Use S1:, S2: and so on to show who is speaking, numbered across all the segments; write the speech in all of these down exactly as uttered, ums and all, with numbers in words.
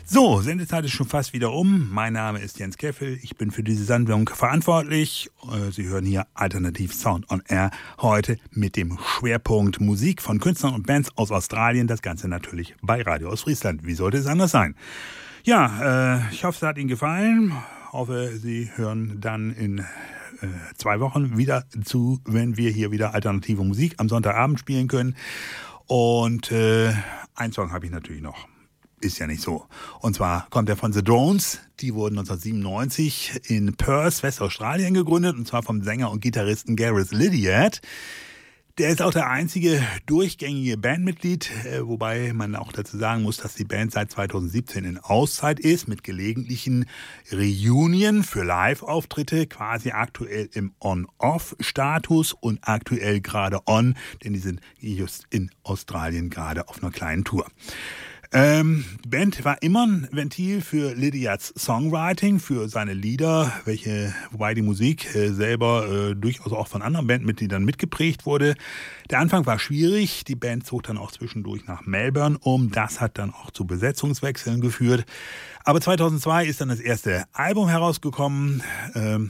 S1: So, Sendezeit ist schon fast wieder um. Mein Name ist Jens Keffel. Ich bin für diese Sendung verantwortlich. Sie hören hier Alternative Sound on Air. Heute mit dem Schwerpunkt Musik von Künstlern und Bands aus Australien. Das Ganze natürlich bei Radio Ostfriesland. Wie sollte es anders sein? Ja, äh, ich hoffe, es hat Ihnen gefallen. Ich hoffe, Sie hören dann in äh, zwei Wochen wieder zu, wenn wir hier wieder alternative Musik am Sonntagabend spielen können. Und äh, einen Song habe ich natürlich noch. Ist ja nicht so. Und zwar kommt er von The Drones. Die wurden neunzehnhundertsiebenundneunzig in Perth, Westaustralien gegründet. Und zwar vom Sänger und Gitarristen Gareth Lydiard. Der ist auch der einzige durchgängige Bandmitglied, äh, wobei man auch dazu sagen muss, dass die Band seit zweitausendsiebzehn in Auszeit ist, mit gelegentlichen Reunion für Live-Auftritte, quasi aktuell im On-Off-Status und aktuell gerade on, denn die sind just in Australien gerade auf einer kleinen Tour. Ähm, die Band war immer ein Ventil für Lydiards Songwriting, für seine Lieder, welche, wobei die Musik äh, selber äh, durchaus auch von anderen Bandmitgliedern mitgeprägt wurde. Der Anfang war schwierig, die Band zog dann auch zwischendurch nach Melbourne um, das hat dann auch zu Besetzungswechseln geführt. Aber zweitausendzwei ist dann das erste Album herausgekommen, ähm,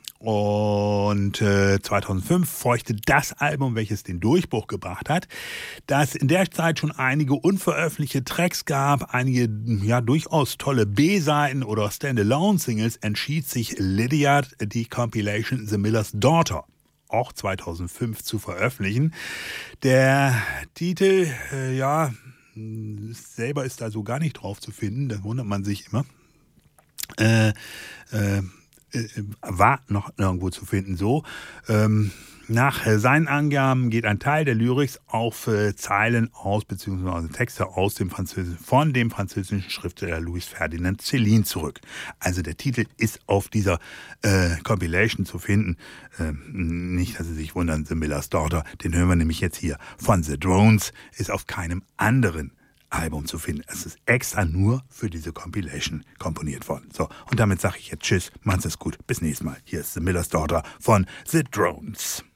S1: Und äh, zweitausendfünf folgte das Album, welches den Durchbruch gebracht hat, dass in der Zeit schon einige unveröffentlichte Tracks gab, einige ja durchaus tolle B-Seiten oder Standalone-Singles, entschied sich Lydiard, die Compilation The Miller's Daughter auch zweitausendfünf zu veröffentlichen. Der Titel, äh, ja, selber ist da so gar nicht drauf zu finden, da wundert man sich immer. Äh, äh, war noch irgendwo zu finden so. Ähm, nach seinen Angaben geht ein Teil der Lyrics auf äh, Zeilen aus, beziehungsweise Texte aus dem Französischen, von dem französischen Schriftsteller Louis Ferdinand Céline zurück. Also der Titel ist auf dieser äh, Compilation zu finden. Ähm, nicht, dass Sie sich wundern, The Miller's Daughter, den hören wir nämlich jetzt hier von The Drones, ist auf keinem anderen Album zu finden. Es ist extra nur für diese Compilation komponiert worden. So, und damit sage ich jetzt Tschüss, macht's es gut, bis nächstes Mal. Hier ist The Miller's Daughter von The Drones.